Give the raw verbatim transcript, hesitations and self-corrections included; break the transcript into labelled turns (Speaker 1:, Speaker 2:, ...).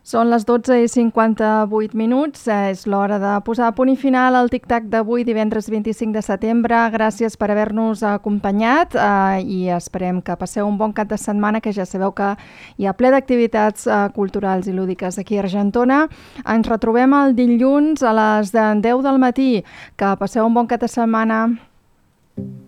Speaker 1: Són les dotze i cinquanta-vuit minuts, és l'hora de posar punt i final al tic-tac d'avui, divendres vint-i-cinc de setembre. Gràcies per haver-nos acompanyat eh, i esperem que passeu un bon cap de setmana, que ja sabeu que hi ha ple d'activitats eh, culturals i lúdiques aquí a Argentona. Ens retrobem el dilluns a les deu del matí. Que passeu un bon cap de setmana.